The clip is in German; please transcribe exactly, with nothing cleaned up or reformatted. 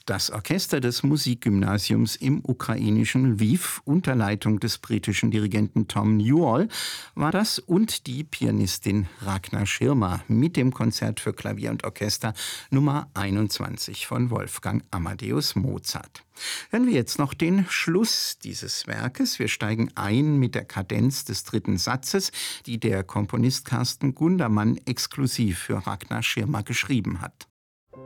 Das Orchester des Musikgymnasiums im ukrainischen Lwiw unter Leitung des britischen Dirigenten Tom Newall war das und die Pianistin Ragnar Schirmer mit dem Konzert für Klavier und Orchester Nummer einundzwanzig von Wolfgang Amadeus Mozart. Hören wir jetzt noch den Schluss dieses Werkes. Wir steigen ein mit der Kadenz des dritten Satzes, die der Komponist Carsten Gundermann exklusiv für Ragnar Schirmer geschrieben hat.